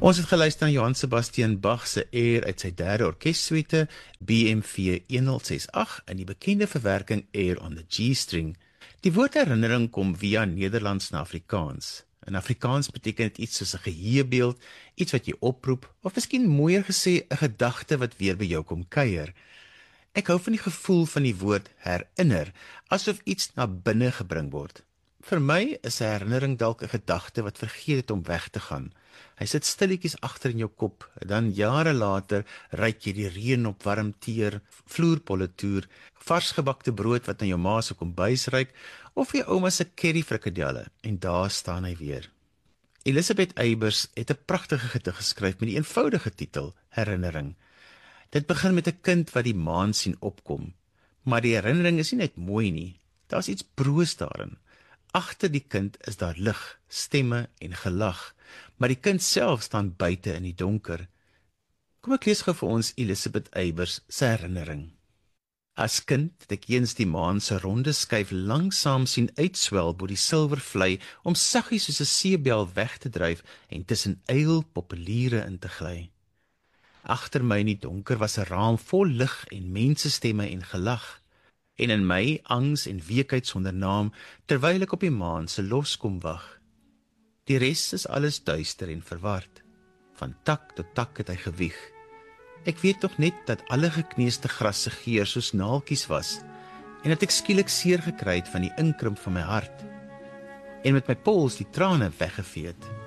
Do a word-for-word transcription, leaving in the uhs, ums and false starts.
Ons het geluister na Johann Sebastian Bach se Air uit sy derde orkessuite B M V honderd ses agt in die bekende verwerking Air on the G-string. Die woord herinnering kom via Nederlands na Afrikaans. In Afrikaans beteken dit iets soos 'n geheuebeeld, iets wat jy oproep, of miskien mooier gesê 'n gedagte wat weer by jou kom kuier. Ek hou van die gevoel van die woord herinner, asof iets na binne gebring word. Vir my is 'n herinnering dalk 'n gedagte wat vergeet het om weg te gaan. Hy sit stilletjies agter in jou kop, dan jare later ruik jy die reën op warm teer, vloerpolletoer, varsgebakte brood wat na jou ma se kombuis ruik, of jou ouma se curry frikadelle, en daar staan hy weer. Elisabeth Eybers het 'n pragtige gedig geskryf met die eenvoudige titel Herinnering. Dit begin met 'n kind wat die maan sien opkom, maar die herinnering is nie net mooi nie, daar's iets broos daarin. Agter die kind is daar lig, stemme en gelag, maar die kind self staan buite in die donker. Kom ek lees gou vir ons Elisabeth Eybers se herinnering. As kind het ek eens die maan se ronde skyf langsaam sien uitswel bo die silwervlei om saggies soos 'n seebel weg te dryf en tussen eil populiere in te gly. Agter my in die donker was 'n raam vol lig en mensestemme en gelag. En in my angs en weekheid sonder naam, terwyl ek op die maan se los kom wag. Die res is alles duister en verward. Van tak tot tak het hy gewieg. Ek weet nog net dat alle gekneusde gras se geur soos naaltjies was, en dat ek skielik seer gekry het van die inkrimp van my hart, en met my pols die trane weggevee het.